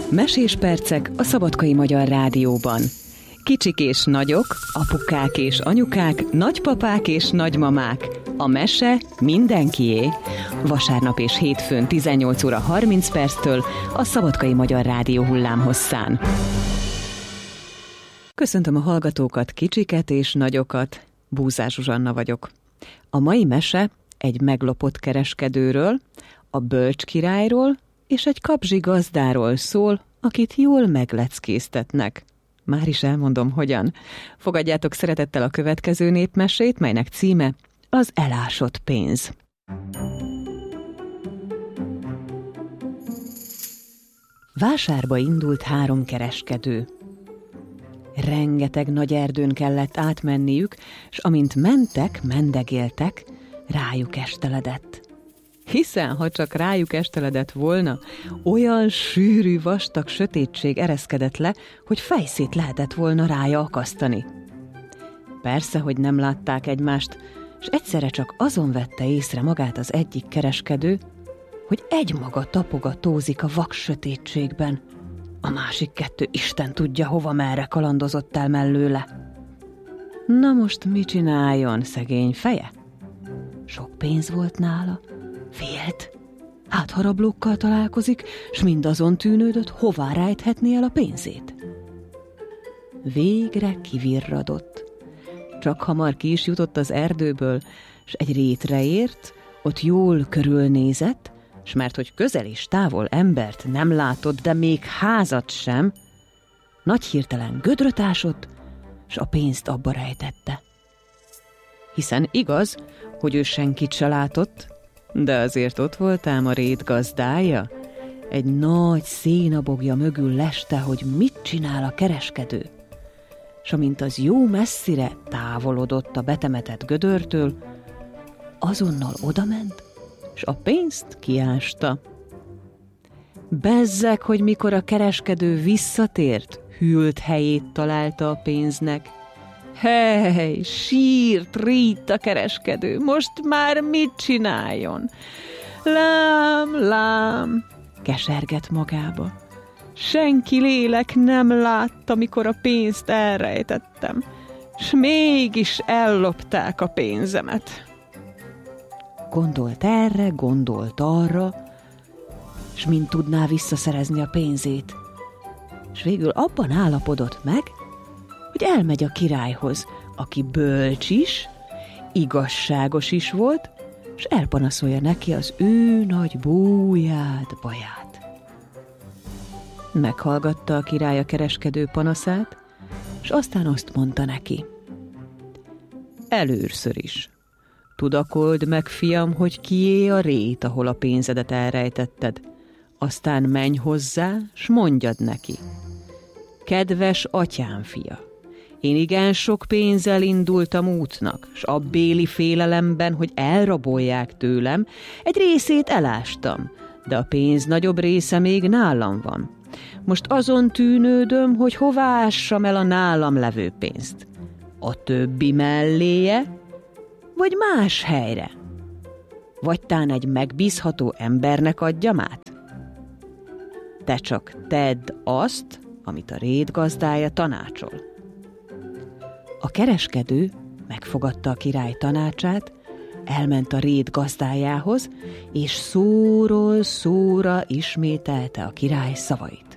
Mesés percek a Szabadkai Magyar Rádióban. Kicsik és nagyok, apukák és anyukák, nagypapák és nagymamák. A mese mindenkié. Vasárnap és hétfőn 18 óra 30 perctől a Szabadkai Magyar Rádió hullámhosszán. Köszöntöm a hallgatókat, kicsiket és nagyokat. Búzás Zsuzsanna vagyok. A mai mese egy meglopott kereskedőről, a bölcs királyról és egy kapzsi gazdáról szól, akit jól megleckéztetnek. Már is elmondom, hogyan. Fogadjátok szeretettel a következő népmesét, melynek címe Az elásott pénz. Vásárba indult 3 kereskedő. Rengeteg nagy erdőn kellett átmenniük, s amint mentek, mendegéltek, rájuk esteledett. Hiszen, ha csak rájuk esteledett volna, olyan sűrű, vastag sötétség ereszkedett le, hogy fejszét lehetett volna rája akasztani. Persze, hogy nem látták egymást, s egyszerre csak azon vette észre magát az egyik kereskedő, hogy egymaga tapogatózik a vak sötétségben. A másik 2 Isten tudja, hova merre kalandozott el mellőle. Na most mit csináljon, szegény feje? Sok pénz volt nála, félt. Hát harablókkal találkozik, s mindazon tűnődött, hová rejthetné el a pénzét. Végre kivirradott. Csak hamar ki is jutott az erdőből, s egy rétre ért, ott jól körülnézett, s mert hogy közel és távol embert nem látott, de még házat sem, nagy hirtelen gödröt ásott, s a pénzt abba rejtette. Hiszen igaz, hogy ő senkit se látott, de azért ott volt ám a rét gazdája. Egy nagy szénabogja mögül leste, hogy mit csinál a kereskedő. S amint az jó messzire távolodott a betemetett gödörtől, azonnal odament, s a pénzt kiásta. Bezzeg, hogy mikor a kereskedő visszatért, hűlt helyét találta a pénznek. Hely, sírt, rítt a kereskedő, most már mit csináljon? Lám, lám, kesergett magába. Senki lélek nem látta, mikor a pénzt elrejtettem, s mégis ellopták a pénzemet. Gondolt erre, gondolt arra, s mind tudná visszaszerezni a pénzét. S végül abban állapodott meg, hogy elmegy a királyhoz, aki bölcs is, igazságos is volt, s elpanaszolja neki az ő nagy búját, baját. Meghallgatta a király a kereskedő panaszát, s aztán azt mondta neki. Először is. Tudakold meg, fiam, hogy kié a rét, ahol a pénzedet elrejtetted. Aztán menj hozzá, s mondjad neki. Kedves atyám fia, én igen sok pénzzel indultam útnak, s abbéli félelemben, hogy elrabolják tőlem, egy részét elástam, de a pénz nagyobb része még nálam van. Most azon tűnődöm, hogy hová ássam el a nálam levő pénzt. A többi melléje, vagy más helyre? Vagy tán egy megbízható embernek adjam át? Te csak tedd azt, amit a rét gazdája tanácsol. A kereskedő megfogadta a király tanácsát, elment a rét gazdájához, és szóról szóra ismételte a király szavait.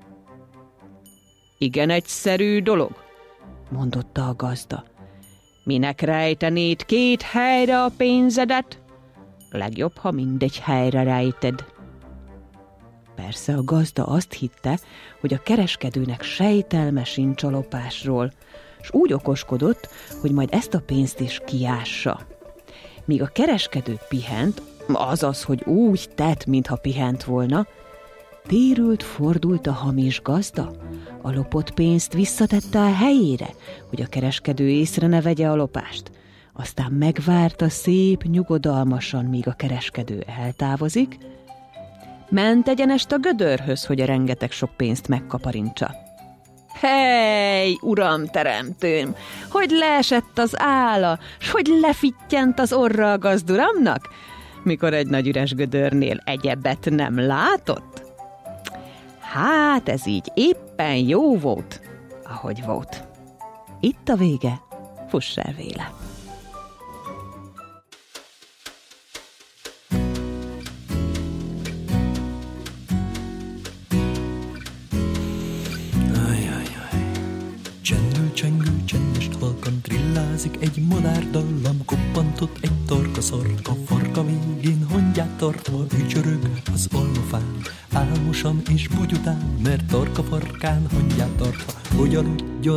Igen egyszerű dolog, mondotta a gazda. Minek rejtenéd 2 helyre a pénzedet? Legjobb, ha mindegy helyre rejted. Persze a gazda azt hitte, hogy a kereskedőnek sejtelme sincs a lopásról, s úgy okoskodott, hogy majd ezt a pénzt is kiássa. Míg a kereskedő pihent, azaz, hogy úgy tett, mintha pihent volna, térült, fordult a hamis gazda, a lopott pénzt visszatette a helyére, hogy a kereskedő észre ne vegye a lopást. Aztán megvárta szép, nyugodalmasan, míg a kereskedő eltávozik, ment egyenest a gödörhöz, hogy a rengeteg sok pénzt megkaparintsa. Hey, uram teremtőm, hogy leesett az álla, s hogy lefittyent az orra a gazduramnak, mikor egy nagy üres gödörnél egyebet nem látott? Hát ez így éppen jó volt, ahogy volt. Itt a vége, fuss el véle. Csengő, halkan trillázik egy madár-dallam, koppantott egy torkaszorka, farka végén hangyát tartva ücsörög az almafán. Álmosan és bugyután, mert torka farkán hangyát tartva, hogy aludjon